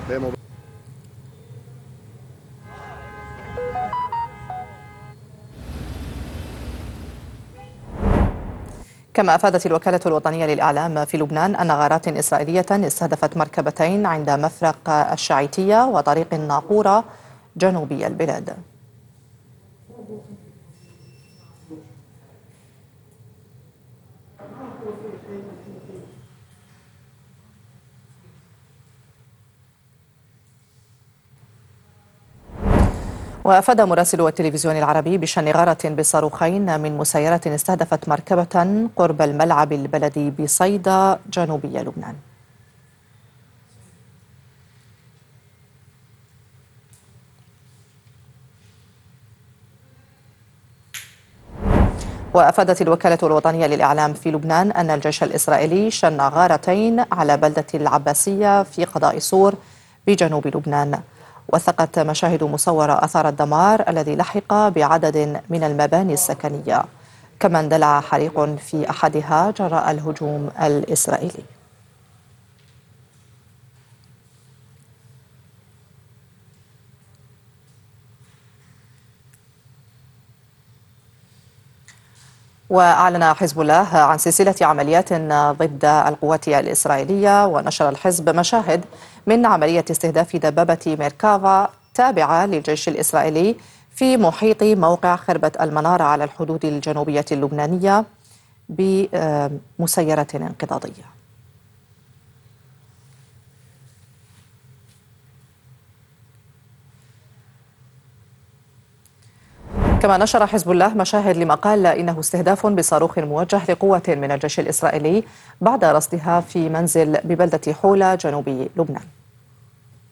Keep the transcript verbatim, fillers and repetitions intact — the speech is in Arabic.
كما أفادت الوكالة الوطنية للإعلام في لبنان أن غارات إسرائيلية استهدفت مركبتين عند مفرق الشعيتية وطريق الناقورة جنوبي البلاد. وأفاد مراسل التلفزيون العربي بشن غارة بصاروخين من مسيرة استهدفت مركبة قرب الملعب البلدي بصيدا جنوبي لبنان. وأفادت الوكالة الوطنية للإعلام في لبنان أن الجيش الإسرائيلي شن غارتين على بلدة العباسية في قضاء صور بجنوب لبنان. وثقت مشاهد مصورة أثار الدمار الذي لحق بعدد من المباني السكنية، كما اندلع حريق في أحدها جراء الهجوم الإسرائيلي. وأعلن حزب الله عن سلسلة عمليات ضد القوات الإسرائيلية، ونشر الحزب مشاهد من عملية استهداف دبابة ميركافا تابعة للجيش الإسرائيلي في محيط موقع خربة المنارة على الحدود الجنوبية اللبنانية بمسيرة انقضاضية. كما نشر حزب الله مشاهد لما قال إنه استهداف بصاروخ موجه لقوة من الجيش الإسرائيلي بعد رصدها في منزل ببلدة حولة جنوب لبنان.